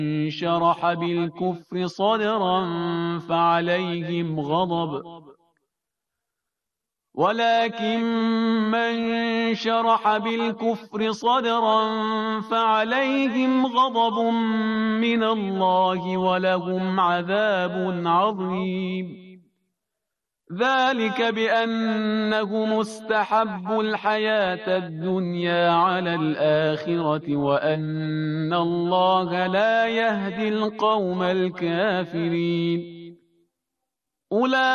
شرح بالكفر صدرا فعليهم غضب ولكن من شرح بالكفر صدرا فعليهم غضب من الله ولهم عذاب عظيم ذلك بأنهم استحبوا الحياة الدنيا على الآخرة وأن الله لا يهدي القوم الكافرين